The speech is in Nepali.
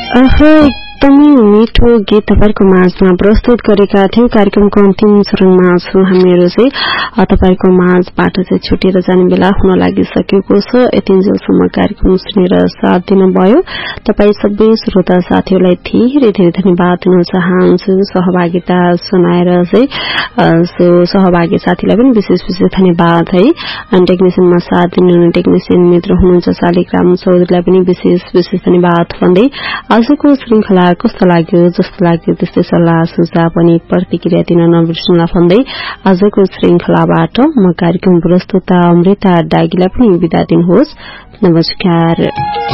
एकदमै मिठो गीत तपाईहरुको माझमा प्रस्तुत गरेका थियौं। कार्यक्रमको अन्तिम चरणमा छौं हामीहरु चाहिँ तपाईहरुको माझबाट चाहिँ छुटेर जाने बेला हुन लागिसकेको छ। यतिन्जेलसम्म कार्यक्रम सुनेर साथ दिनुभयो तपाई सबै श्रोता साथीहरुलाई धेरै धेरै धन्यवाद दिन चाहन्छु। सहभागिता सुनाएर चाहिँ सहभागी साथीलाई पनि विशेष धन्यवाद है। अनि टेक्निशियनमा साथ दिनुहुने टेक्निशियन मित्र हुनुहुन्छ शालिग्राम चौधरीलाई पनि विशेष धन्यवाद भन्दै आजको श्रृंखला कस्तो लाग्यो जस्तो लाग्यो त्यस्तै सल्लाह सुझाव अनि प्रतिक्रिया दिन नबिर्सनुहोला भन्दै आजको श्रृंखलाबाट म कार्यक्रम प्रस्तुता अमृता डागीलाई पनि बिदा दिनुहोस्। नमस्कार।